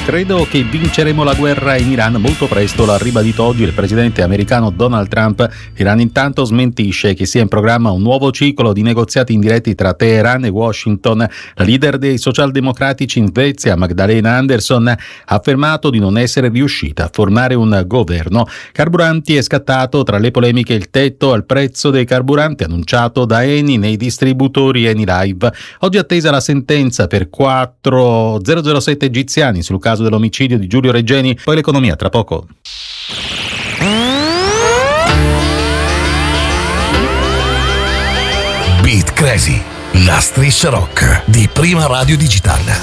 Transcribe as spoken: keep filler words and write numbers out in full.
Credo che vinceremo la guerra in Iran molto presto, l'ha ribadito oggi il presidente americano Donald Trump. Iran intanto smentisce che sia in programma un nuovo ciclo di negoziati indiretti tra Teheran e Washington. La leader dei socialdemocratici in Svezia, Magdalena Andersson, ha affermato di non essere riuscita a formare un governo. Carburanti, è scattato tra le polemiche il tetto al prezzo dei carburanti annunciato da Eni nei distributori Eni Live. Oggi attesa la sentenza per quattro zero zero sette egiziani sul caso dell'omicidio di Giulio Regeni. Poi l'economia tra poco. Beat Crazy, la striscia rock di Prima Radio Digitale.